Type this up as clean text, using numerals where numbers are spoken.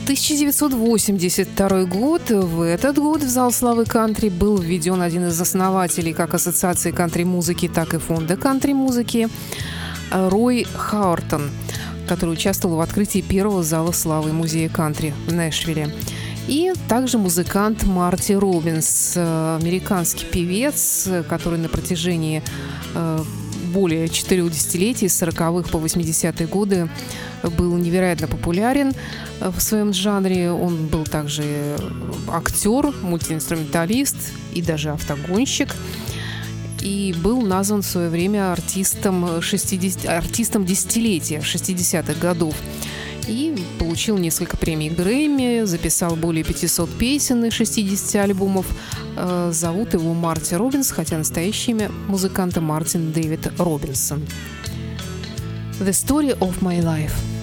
1982 год. В этот год в зал славы кантри был введен один из основателей как Ассоциации кантри-музыки, так и Фонда кантри-музыки Рой Хауэртон, который участвовал в открытии первого зала славы музея кантри в Нэшвилле. И также музыкант Марти Робинс, американский певец, который на протяжении более 4 десятилетий, с 40-х по 80-е годы, был невероятно популярен в своем жанре. Он был также актер, мультиинструменталист и даже автогонщик. И был назван в свое время артистом десятилетия 60-х годов. И получил несколько премий Грэмми, записал более 500 песен и 60 альбомов. Зовут его Марти Робинс, хотя настоящее имя музыканта Мартин Дэвид Робинсон. The Story of My Life.